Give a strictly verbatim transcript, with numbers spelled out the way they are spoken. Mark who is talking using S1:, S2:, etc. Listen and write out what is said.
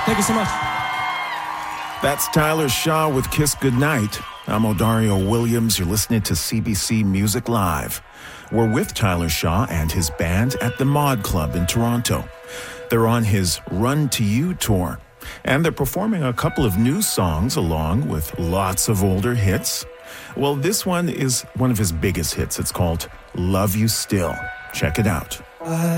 S1: Thank you so much.
S2: That's Tyler Shaw with Kiss Goodnight. I'm Odario Williams. You're listening to C B C Music Live. We're with Tyler Shaw and his band at the Mod Club in Toronto. They're on his Run to You tour, and they're performing a couple of new songs along with lots of older hits. Well, this one is one of his biggest hits. It's called Love You Still. Check it out.